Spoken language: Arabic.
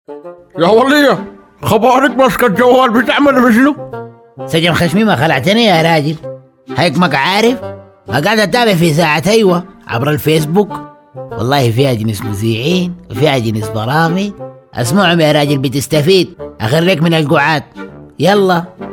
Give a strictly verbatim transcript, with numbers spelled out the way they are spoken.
يا ولية، خبارك ماسكة الجوال بتعمل بشنو؟ سجن خشمي خلعتني يا راجل. هيكمك عارف قاعد اتابع في ساعة ايوه عبر الفيسبوك. والله فيها جنس مذيعين وفيها جنس برامج. اسمعهم يا راجل بتستفيد. اخرك من القعاد. يلا